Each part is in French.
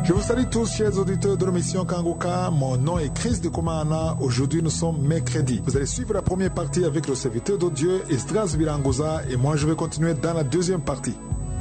Je vous salue tous, chers auditeurs de l'émission Kangoka. Mon nom est Chris de Komana. Aujourd'hui, nous sommes mercredi. Vous allez suivre la première partie avec le serviteur de Dieu, Esdras Birangoza, et moi, je vais continuer dans la deuxième partie.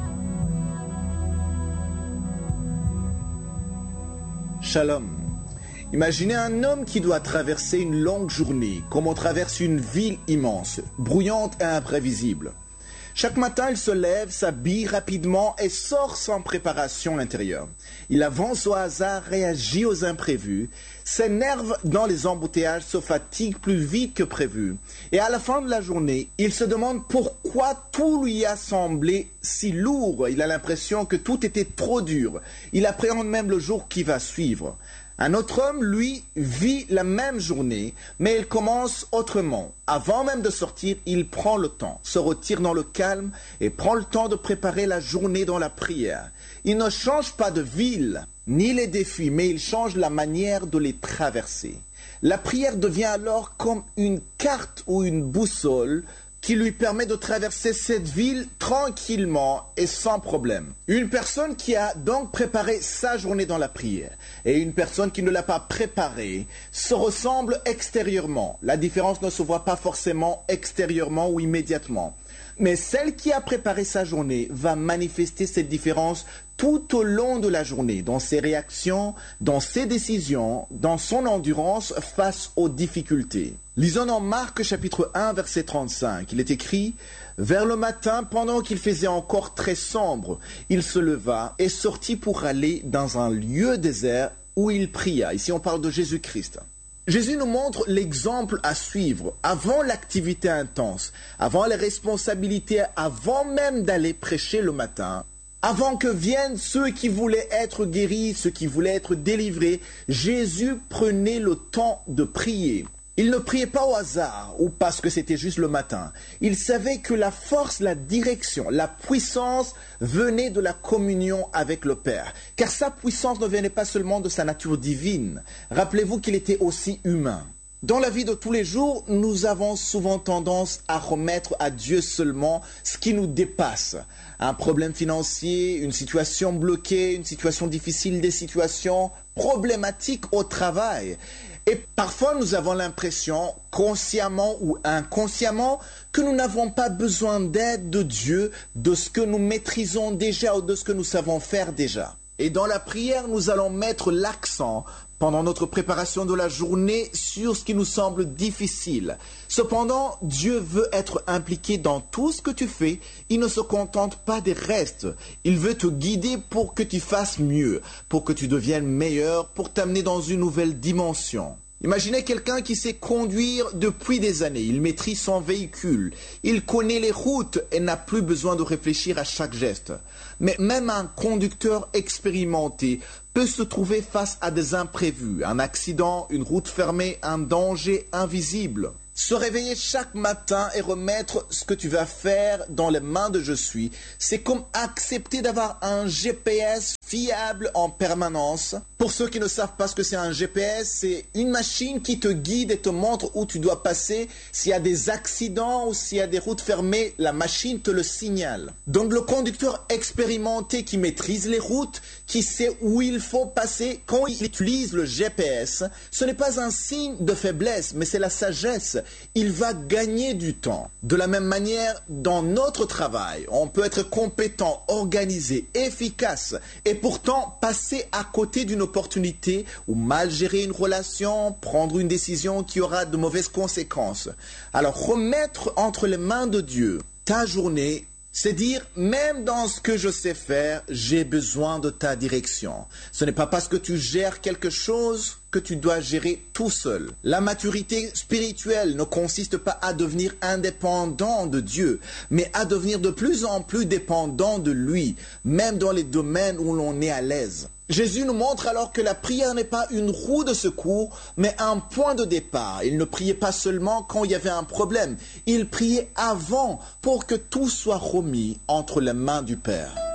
Shalom. Imaginez un homme qui doit traverser une longue journée, comme on traverse une ville immense, bruyante et imprévisible. Chaque matin, il se lève, s'habille rapidement et sort sans préparation à l'intérieur. Il avance au hasard, réagit aux imprévus, s'énerve dans les embouteillages, se fatigue plus vite que prévu. Et à la fin de la journée, il se demande pourquoi tout lui a semblé si lourd. Il a l'impression que tout était trop dur. Il appréhende même le jour qui va suivre. Un autre homme, lui, vit la même journée, mais il commence autrement. Avant même de sortir, il prend le temps, se retire dans le calme et prend le temps de préparer la journée dans la prière. Il ne change pas de ville, ni les défis, mais il change la manière de les traverser. La prière devient alors comme une carte ou une boussole qui lui permet de traverser cette ville tranquillement et sans problème. Une personne qui a donc préparé sa journée dans la prière et une personne qui ne l'a pas préparée se ressemblent extérieurement. La différence ne se voit pas forcément extérieurement ou immédiatement. Mais celle qui a préparé sa journée va manifester cette différence tout au long de la journée, dans ses réactions, dans ses décisions, dans son endurance face aux difficultés. Lisons dans Marc chapitre 1 verset 35, il est écrit « Vers le matin, pendant qu'il faisait encore très sombre, il se leva et sortit pour aller dans un lieu désert où il pria. » Ici on parle de Jésus-Christ. Jésus nous montre l'exemple à suivre avant l'activité intense, avant les responsabilités, avant même d'aller prêcher le matin. Avant que viennent ceux qui voulaient être guéris, ceux qui voulaient être délivrés, Jésus prenait le temps de prier. Il ne priait pas au hasard ou parce que c'était juste le matin. Il savait que la force, la direction, la puissance venait de la communion avec le Père. Car sa puissance ne venait pas seulement de sa nature divine. Rappelez-vous qu'il était aussi humain. Dans la vie de tous les jours, nous avons souvent tendance à remettre à Dieu seulement ce qui nous dépasse. Un problème financier, une situation bloquée, une situation difficile, des situations problématiques au travail. Et parfois, nous avons l'impression, consciemment ou inconsciemment, que nous n'avons pas besoin d'aide de Dieu, de ce que nous maîtrisons déjà ou de ce que nous savons faire déjà. Et dans la prière, nous allons mettre l'accent pendant notre préparation de la journée sur ce qui nous semble difficile. Cependant, Dieu veut être impliqué dans tout ce que tu fais. Il ne se contente pas des restes. Il veut te guider pour que tu fasses mieux, pour que tu deviennes meilleur, pour t'amener dans une nouvelle dimension. Imaginez quelqu'un qui sait conduire depuis des années. Il maîtrise son véhicule. Il connaît les routes et n'a plus besoin de réfléchir à chaque geste. Mais même un conducteur expérimenté peut se trouver face à des imprévus, un accident, une route fermée, un danger invisible. Se réveiller chaque matin et remettre ce que tu vas faire dans les mains de Je suis, c'est comme accepter d'avoir un GPS fiable en permanence. Pour ceux qui ne savent pas ce que c'est un GPS, c'est une machine qui te guide et te montre où tu dois passer. S'il y a des accidents ou s'il y a des routes fermées, la machine te le signale. Donc le conducteur expérimenté qui maîtrise les routes, qui sait où il faut passer, quand il utilise le GPS, ce n'est pas un signe de faiblesse, mais c'est la sagesse. Il va gagner du temps. De la même manière, dans notre travail, on peut être compétent, organisé, efficace et pourtant passer à côté d'une opportunité ou mal gérer une relation, prendre une décision qui aura de mauvaises conséquences. Alors remettre entre les mains de Dieu ta journée, c'est dire, même dans ce que je sais faire, j'ai besoin de ta direction. Ce n'est pas parce que tu gères quelque chose que tu dois gérer tout seul. La maturité spirituelle ne consiste pas à devenir indépendant de Dieu, mais à devenir de plus en plus dépendant de lui, même dans les domaines où l'on est à l'aise. Jésus nous montre alors que la prière n'est pas une roue de secours, mais un point de départ. Il ne priait pas seulement quand il y avait un problème, il priait avant pour que tout soit remis entre les mains du Père.